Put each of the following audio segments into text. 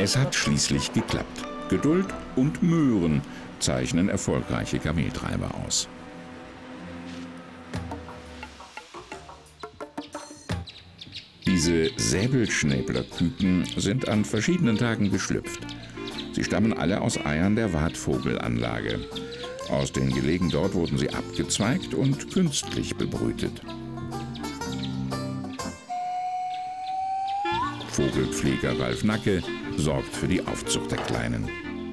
Es hat schließlich geklappt. Geduld und Möhren zeichnen erfolgreiche Kameltreiber aus. Diese Säbelschnäblerküken sind an verschiedenen Tagen geschlüpft. Sie stammen alle aus Eiern der Wartvogelanlage. Aus den Gelegen dort wurden sie abgezweigt und künstlich bebrütet. Vogelpfleger Ralf Nacke sorgt für die Aufzucht der Kleinen.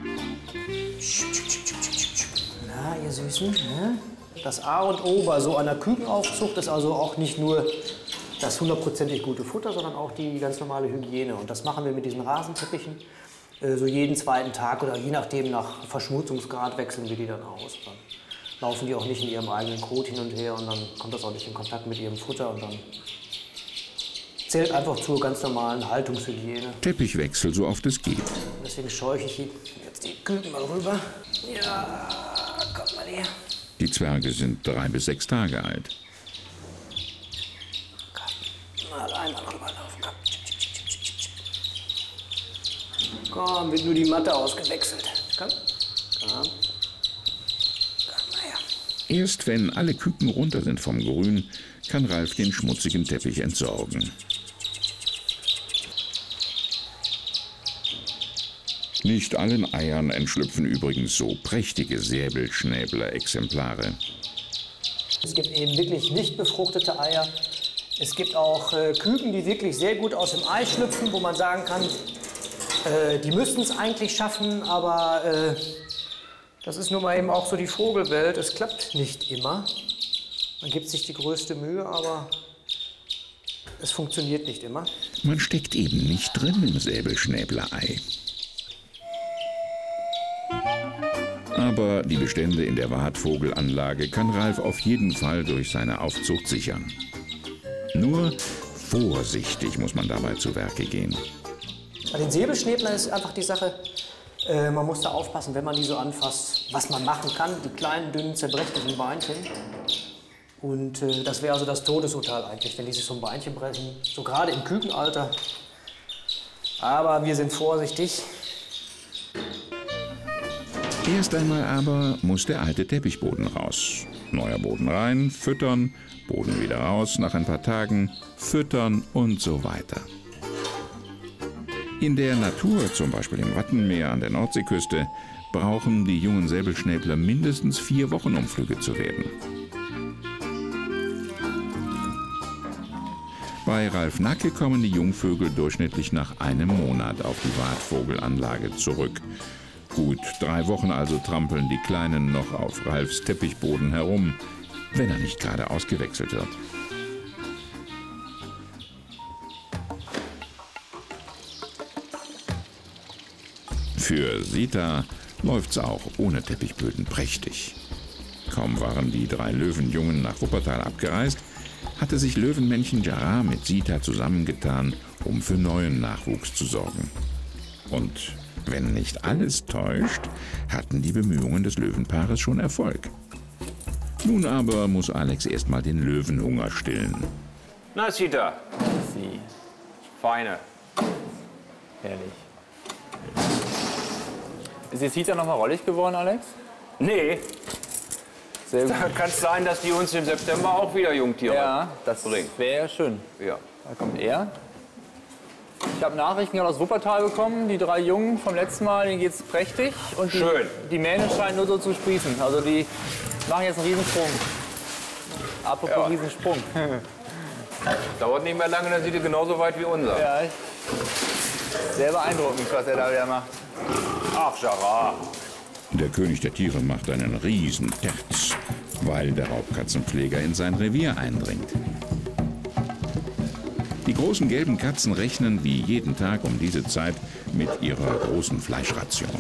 Na, ihr Süßen, ne? Das A und O bei so einer Kükenaufzucht ist also auch nicht nur das hundertprozentig gute Futter, sondern auch die ganz normale Hygiene. Und das machen wir mit diesen Rasenteppichen. So jeden zweiten Tag oder je nachdem nach Verschmutzungsgrad wechseln wir die dann aus. Dann laufen die auch nicht in ihrem eigenen Kot hin und her und dann kommt das auch nicht in Kontakt mit ihrem Futter und dann zählt einfach zur ganz normalen Haltungshygiene. Teppichwechsel, so oft es geht. Deswegen scheuche ich jetzt die Küken mal rüber. Ja, kommt mal her. Die Zwerge sind 3 bis 6 Tage alt. Komm, mal einmal rüberlaufen, komm. Komm, wird nur die Matte ausgewechselt. Komm, komm. Komm mal her. Erst wenn alle Küken runter sind vom Grün, kann Ralf den schmutzigen Teppich entsorgen. Nicht allen Eiern entschlüpfen übrigens so prächtige Säbelschnäbler-Exemplare. Es gibt eben wirklich nicht befruchtete Eier. Es gibt auch Küken, die wirklich sehr gut aus dem Ei schlüpfen, wo man sagen kann, die müssten es eigentlich schaffen, aber das ist nun mal eben auch so die Vogelwelt. Es klappt nicht immer. Man gibt sich die größte Mühe, aber es funktioniert nicht immer. Man steckt eben nicht drin im Säbelschnäbler-Ei. Aber die Bestände in der Wartvogelanlage kann Ralf auf jeden Fall durch seine Aufzucht sichern. Nur vorsichtig muss man dabei zu Werke gehen. Bei den Säbelschnäblern ist einfach die Sache, man muss da aufpassen, wenn man die so anfasst, was man machen kann. Die kleinen, dünnen, zerbrechlichen Beinchen. Und das wäre also das Todesurteil eigentlich, wenn die sich so ein Beinchen brechen. So gerade im Kükenalter. Aber wir sind vorsichtig. Erst einmal aber muss der alte Teppichboden raus. Neuer Boden rein, füttern, Boden wieder raus, nach ein paar Tagen füttern und so weiter. In der Natur, zum Beispiel im Wattenmeer an der Nordseeküste, brauchen die jungen Säbelschnäbler mindestens 4 Wochenumflüge zu werden. Bei Ralf Nacke kommen die Jungvögel durchschnittlich nach einem Monat auf die Wartvogelanlage zurück. Gut 3 Wochen also trampeln die Kleinen noch auf Ralfs Teppichboden herum, wenn er nicht gerade ausgewechselt wird. Für Sita läuft's auch ohne Teppichböden prächtig. Kaum waren die 3 Löwenjungen nach Wuppertal abgereist, hatte sich Löwenmännchen Jara mit Sita zusammengetan, um für neuen Nachwuchs zu sorgen. Und wenn nicht alles täuscht, hatten die Bemühungen des Löwenpaares schon Erfolg. Nun aber muss Alex erstmal den Löwenhunger stillen. Na, Sita. Sie. Feine. Herrlich. Ist die Sita noch mal rollig geworden, Alex? Nee. Sehr gut. Da kann es sein, dass die uns im September auch wieder Jungtiere das bringen. wäre schön. Ja. Da kommt er. Ich habe Nachrichten gerade aus Wuppertal bekommen. Die 3 Jungen vom letzten Mal, denen geht's prächtig. Und Schön. Die Mähne scheinen nur so zu sprießen. Also die machen jetzt einen Riesensprung. Apropos Riesensprung. Dauert nicht mehr lange, dann sieht ihr genauso weit wie unser. Ja, sehr beeindruckend, was er da wieder macht. Ach, Jara. Der König der Tiere macht einen riesen Terz, weil der Raubkatzenpfleger in sein Revier eindringt. Die großen gelben Katzen rechnen wie jeden Tag um diese Zeit mit ihrer großen Fleischration.